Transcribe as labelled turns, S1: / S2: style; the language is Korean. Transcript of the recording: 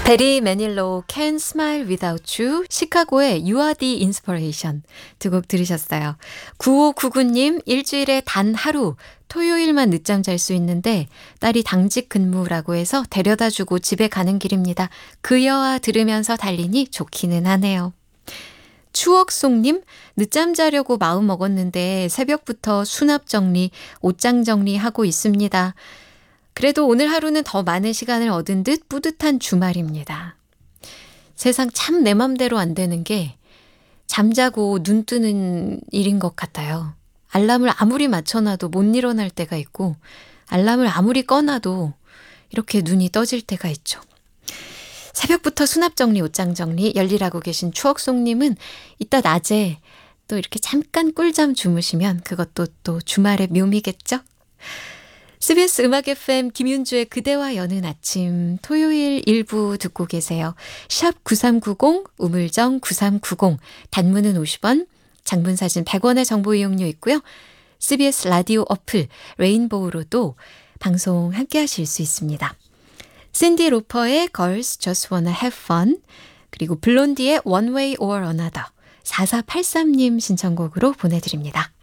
S1: 베리 매닐로 Can't Smile Without You, 시카고의 You Are the Inspiration 두 곡 들으셨어요. 9599님, 일주일에 단 하루 토요일만 늦잠 잘 수 있는데 딸이 당직 근무라고 해서 데려다주고 집에 가는 길입니다. 그여와 들으면서 달리니 좋기는 하네요. 추억송님, 늦잠 자려고 마음 먹었는데 새벽부터 수납 정리, 옷장 정리하고 있습니다. 그래도 오늘 하루는 더 많은 시간을 얻은 듯 뿌듯한 주말입니다. 세상 참 내 맘대로 안 되는 게 잠자고 눈 뜨는 일인 것 같아요. 알람을 아무리 맞춰놔도 못 일어날 때가 있고 알람을 아무리 꺼놔도 이렇게 눈이 떠질 때가 있죠. 새벽부터 수납 정리, 옷장 정리 열일하고 계신 추억송님은 이따 낮에 또 이렇게 잠깐 꿀잠 주무시면 그것도 또 주말의 묘미겠죠? CBS 음악 FM 김윤주의 그대와 여는 아침 토요일 1부 듣고 계세요. 샵 9390 우물정 9390 단문은 50원, 장문 사진 100원의 정보 이용료 있고요. CBS 라디오 어플 레인보우로도 방송 함께 하실 수 있습니다. 샌디 로퍼의 Girls Just Wanna Have Fun, 그리고 블론디의 One Way or Another 4483님 신청곡으로 보내드립니다.